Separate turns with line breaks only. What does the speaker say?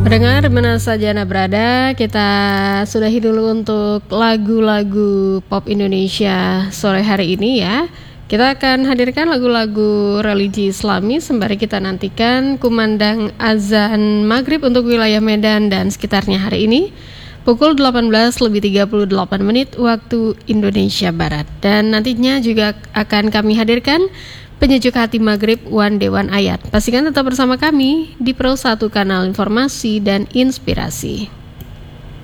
Pendengar dimana saja Anda berada, kita sudahi dulu untuk lagu-lagu pop Indonesia sore hari ini ya. Kita akan hadirkan lagu-lagu religi Islami sembari kita nantikan kumandang azan maghrib untuk wilayah Medan dan sekitarnya hari ini pukul 18:38 waktu Indonesia Barat. Dan nantinya juga akan kami hadirkan penyejuk hati maghrib One Dewan Ayat. Pastikan tetap bersama kami di Pro 1 Kanal Informasi dan Inspirasi.